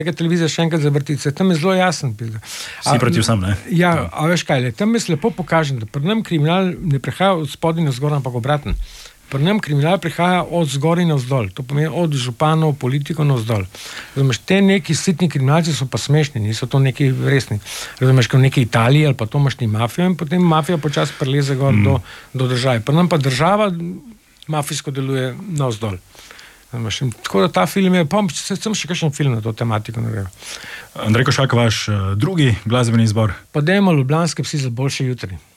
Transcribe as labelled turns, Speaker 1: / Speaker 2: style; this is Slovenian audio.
Speaker 1: televizija še enkrat zavrtice, tam je zelo jasen.
Speaker 2: Si proti vsem, ne?
Speaker 1: Ja, a veš kaj, tam jaz lepo pokažem, da pri nam kriminal ne prihaja od spodaj na zgor, ampak obratno. Pri nam kriminal prihaja od zgori na vzdolj, to pomeni od županov, politikov na vzdolj. Razumeš, te neki sitni kriminalci so pa smešni, niso to neki resni. Razumeš, kot v neki Italiji ali pa to imaš ti mafijo in potem mafija počasi preleze gor do države. Pri nam pa država mafijsko deluje na vzdolj. Tako da ta film je, sem še kakšen film na to tematiko naredil.
Speaker 2: Andrej Košak, vaš drugi glasbeni izbor?
Speaker 1: Pa dajmo Ljubljanske psi za boljše jutri.